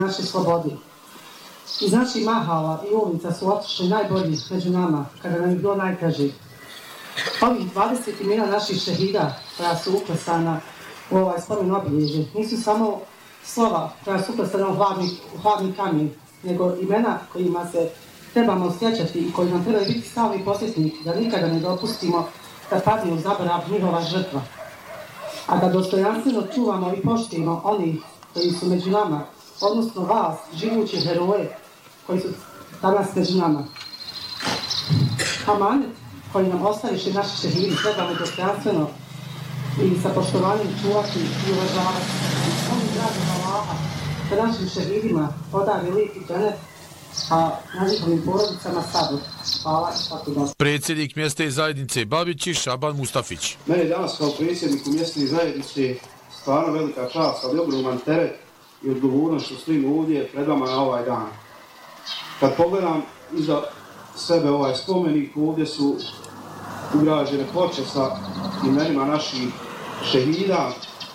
naše slobodi. Iz naših mahala i ulica su otišli najbolji među nama, kada nam je bilo najteže. Ovih 20 imena naših šehida koja su uklesana u ovaj spomen obilježje nisu samo slova koja su uklesana u hladni kamen, nego imena kojima se trebamo osjećati i koji nam trebaju biti stalni posjetnik da nikada ne dopustimo da padne u zaborav njihova žrtva. A da dostojanstveno čuvamo i poštujemo oni koji su među nama, odnosno vas, živuće heroje koji su danas među nama. Amanet koji nam ostaviše naši šehidi trebamo dostojanstveno i sa poštovanjem čuvati i uvažavati. Oni dragom Allaha da našim šehidima podari lijep i dženet, a na njihovim porodicama sabor. Hvala i svaki dan. Predsjednik mjesne zajednice Babići Šaban Mustafić. Mene danas kao predsjedniku mjesne zajednice stvarno velika čast, ali ogroman teret i odgovornost što stojim ovdje pred vama na ovaj dan. Kad pogledam iza sebe ovaj spomenik, ovdje su ugrađene ploče sa imenima naših šehida.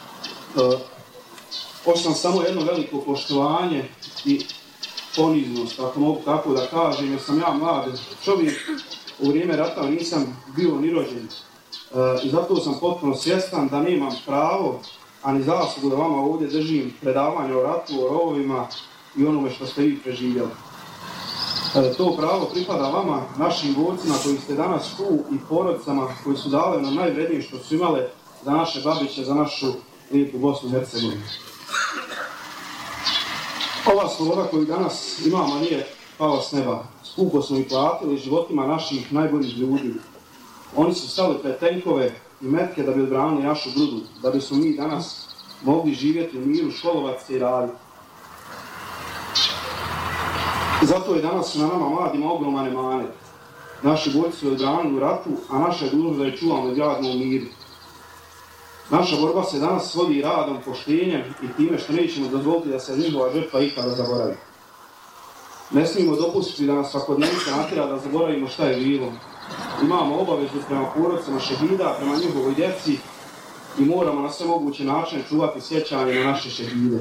Osjećam samo jedno veliko poštovanje i poniznost, ako mogu tako da kažem, jer sam ja mlad čovjek, u vrijeme rata nisam bio ni rođen. I zato sam potpuno svjestan da nemam pravo, a ni zaslugu da vama ovdje držim predavanje o ratu, o rovovima i onome što ste vi preživjeli. To pravo pripada vama, našim borcima koji ste danas tu i porodicama koji su dali nam najvrednije što su imale za naše babiće, za našu lijepu Bosnu i Hercegovinu. Ova sloboda koju danas imamo nije pala s neba. Skupo smo i platili životima naših najboljih ljudi. Oni su stali pred tenkove i metke da bi odbranili našu grudu, da bi smo mi danas mogli živjeti u miru, školovati se i raditi. Zato je danas na nama mladima ogroman emanet. Naši borci su odbranili u ratu, a naša je dužnost da je čuvamo i gradimo u miru. Naša borba se danas vodi radom, poštenjem i time što nećemo dozvoliti da se njihova žrtva ikada zaboravi. Ne smijemo dopustiti da nas svakodnevnica natjera da zaboravimo šta je bilo. Imamo obavezu prema porodicama šehida, prema njihovoj djeci i moramo na sve moguće načine čuvati sjećanje na naše šehide.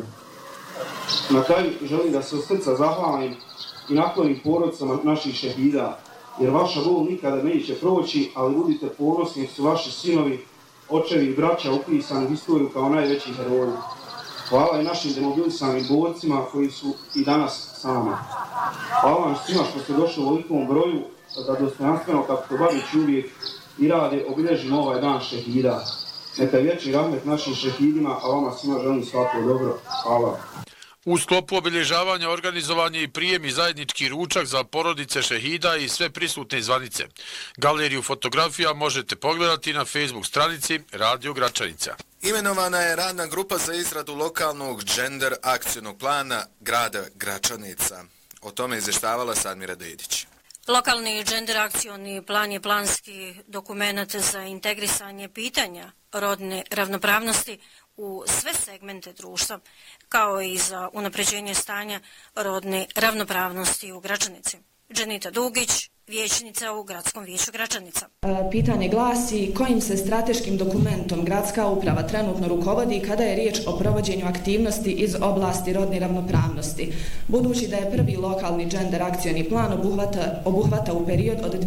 Na kraju želim da se od srca zahvalim i naklonim porodicama naših šehida, jer vaša bol nikada neće proći, ali budite ponosni su vaši sinovi, očevi i braća upisani u historiju kao najveći heroji. Hvala i našim demobilisanim borcima koji su i danas s nama. Hvala vam svima što ste došli u velikom broju, da dostojanstveno, kako to Babić uvijek i rade, obilježimo ovaj dan šehida. Neka je vječni rahmet našim šehidima, a vama svima želim svako dobro. Hvala. U sklopu obilježavanja organizovan je i prijem i zajednički ručak za porodice šehida i sve prisutne zvanice. Galeriju fotografija možete pogledati na Facebook stranici Radio Gračanica. Imenovana je radna grupa za izradu lokalnog gender akcijnog plana grada Gračanica. O tome izvještavala Sadmira Dedić. Lokalni gender akcijni plan je planski dokument za integrisanje pitanja rodne ravnopravnosti u sve segmente društva, kao i za unapređenje stanja rodne ravnopravnosti u Gračanici. Dženita Dugić, vijećnica u Gradskom vijeću Gračanica. Pitanje glasi kojim se strateškim dokumentom gradska uprava trenutno rukovodi kada je riječ o provođenju aktivnosti iz oblasti rodne ravnopravnosti, budući da je prvi lokalni gender akcijni plan obuhvata u period od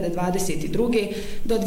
2022. do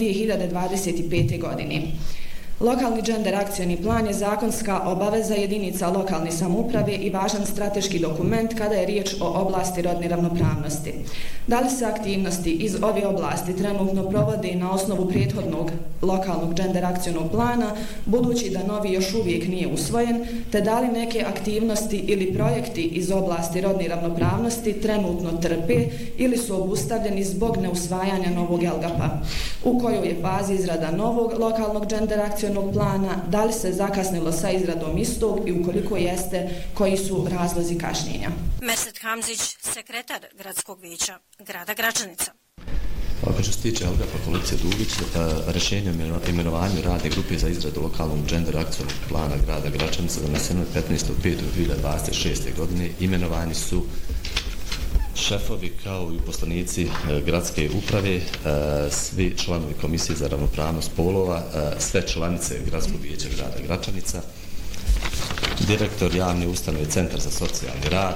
2025. godine. Lokalni gender akcijni plan je zakonska obaveza jedinica lokalne samouprave i važan strateški dokument kada je riječ o oblasti rodne ravnopravnosti. Da li se aktivnosti iz ove oblasti trenutno provode na osnovu prethodnog lokalnog gender akcijnog plana, budući da novi još uvijek nije usvojen, te da li neke aktivnosti ili projekti iz oblasti rodne ravnopravnosti trenutno trpe ili su obustavljeni zbog neusvajanja novog LGP-a, u kojoj je fazi izrada novog lokalnog gender akcijnog plana, da li se zakasnilo sa izradom istog i ukoliko jeste, koji su razlozi kašnjenja. Mesut Hamzić, sekretar Gradskog vijeća grada Gračanica. Ovako što se tiče LGP-a Policije Dugić, rješenjem o imenovanju radne grupe za izradu lokalnog gender akcijnog plana grada Gračanica doneseno je 15.5.2026. godine. Imenovani su šefovi kao i uposlenici gradske uprave, svi članovi Komisije za ravnopravnost spolova, sve članice Gradskog vijeća grada Gračanica, direktor javne ustanove Centar za socijalni rad,